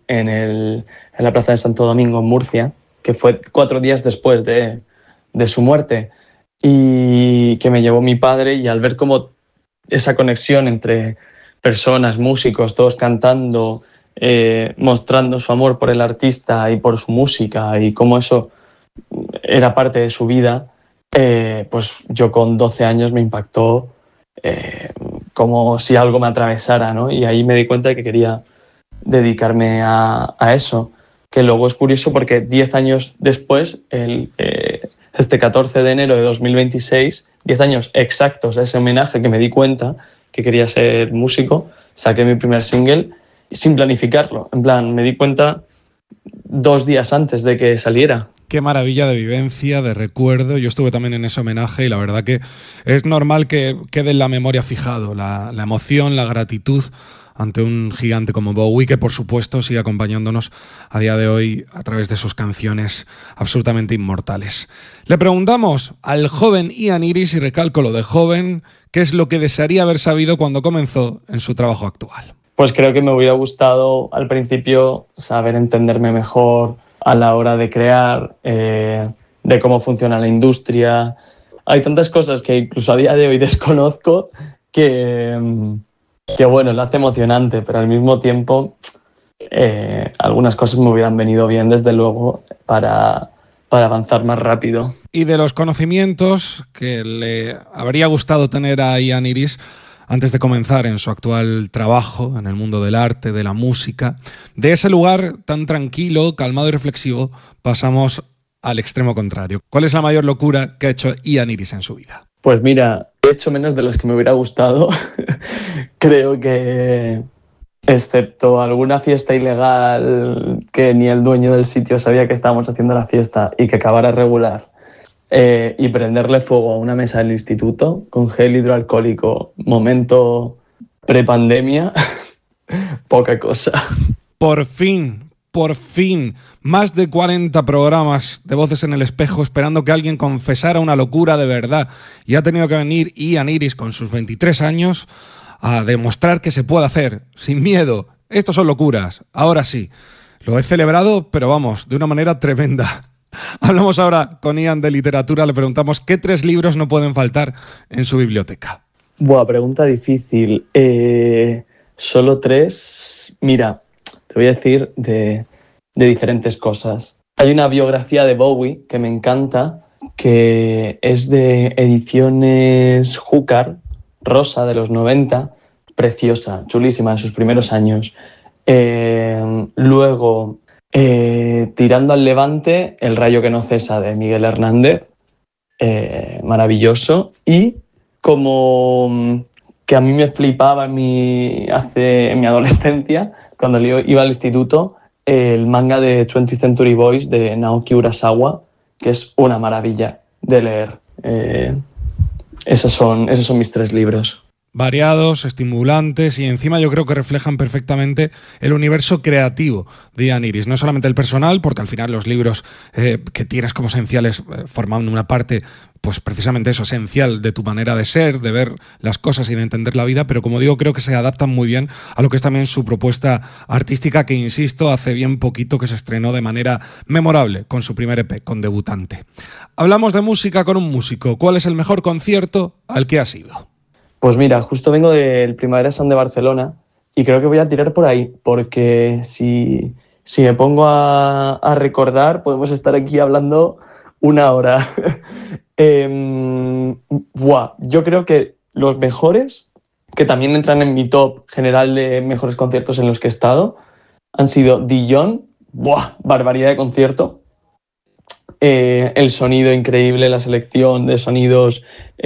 en la Plaza de Santo Domingo, en Murcia, que fue 4 días después de su muerte, y que me llevó mi padre, y al ver cómo esa conexión entre personas, músicos, todos cantando, mostrando su amor por el artista y por su música, y cómo eso era parte de su vida, pues yo con 12 años me impactó como si algo me atravesara, ¿no? Y ahí me di cuenta de que quería dedicarme a eso, que luego es curioso porque 10 años después, este 14 de enero de 2026, 10 años exactos de ese homenaje, que me di cuenta que quería ser músico, saqué mi primer single sin planificarlo. En plan, me di cuenta 2 días antes de que saliera. Qué maravilla de vivencia, de recuerdo. Yo estuve también en ese homenaje y la verdad que es normal que quede en la memoria fijado la emoción, la gratitud ante un gigante como Bowie, que por supuesto sigue acompañándonos a día de hoy a través de sus canciones absolutamente inmortales. Le preguntamos al joven Ian Iris, y recalco lo de joven, qué es lo que desearía haber sabido cuando comenzó en su trabajo actual. Pues creo que me hubiera gustado al principio saber entenderme mejor a la hora de crear, de cómo funciona la industria. Hay tantas cosas que incluso a día de hoy desconozco que bueno, lo hace emocionante, pero al mismo tiempo algunas cosas me hubieran venido bien, desde luego, para avanzar más rápido. Y de los conocimientos que le habría gustado tener a Ian Iris antes de comenzar en su actual trabajo en el mundo del arte, de la música, de ese lugar tan tranquilo, calmado y reflexivo, pasamos al extremo contrario. ¿Cuál es la mayor locura que ha hecho Ian Iris en su vida? Pues mira, he hecho menos de las que me hubiera gustado. Creo que, excepto alguna fiesta ilegal que ni el dueño del sitio sabía que estábamos haciendo la fiesta y que acabara regular, y prenderle fuego a una mesa del instituto con gel hidroalcohólico, momento prepandemia, poca cosa. Por fin, más de 40 programas de Voces en el Espejo esperando que alguien confesara una locura de verdad, y ha tenido que venir Ian Iris con sus 23 años a demostrar que se puede hacer, sin miedo. Estos son locuras, ahora sí. Lo he celebrado, pero vamos, de una manera tremenda. Hablamos ahora con Ian de literatura, le preguntamos qué 3 libros no pueden faltar en su biblioteca. Buah, pregunta difícil. Solo 3. Mira, te voy a decir de diferentes cosas. Hay una biografía de Bowie que me encanta, que es de Ediciones Júcar, rosa, de los 90, preciosa, chulísima, de sus primeros años. Luego, Tirando al Levante, El rayo que no cesa, de Miguel Hernández, maravilloso. Y como que a mí me flipaba en mi adolescencia, cuando iba al instituto, el manga de 20th Century Boys de Naoki Urasawa, que es una maravilla de leer. Esos son mis 3 libros. Variados, estimulantes, y encima yo creo que reflejan perfectamente el universo creativo de Ian Iris. No solamente el personal, porque al final los libros que tienes como esenciales forman una parte, pues precisamente eso, esencial de tu manera de ser, de ver las cosas y de entender la vida, pero como digo, creo que se adaptan muy bien a lo que es también su propuesta artística, que insisto, hace bien poquito que se estrenó de manera memorable con su primer EP, con Debutante. Hablamos de música con un músico. ¿Cuál es el mejor concierto al que has ido? Pues mira, justo vengo del Primavera Sound de Barcelona y creo que voy a tirar por ahí, porque si me pongo a recordar, podemos estar aquí hablando una hora. Yo creo que los mejores, que también entran en mi top general de mejores conciertos en los que he estado, han sido Dijon, barbaridad de concierto. El sonido increíble, la selección de sonidos,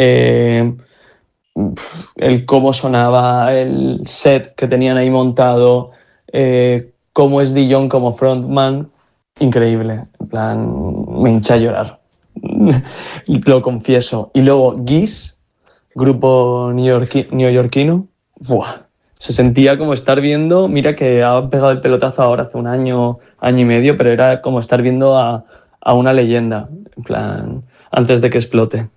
el cómo sonaba, el set que tenían ahí montado, cómo es Dijon como frontman, increíble. En plan, me hinché a llorar. Lo confieso. Y luego Geese, grupo neoyorquino, se sentía como estar viendo, mira que ha pegado el pelotazo ahora hace un año y medio, pero era como estar viendo a una leyenda, en plan, antes de que explote.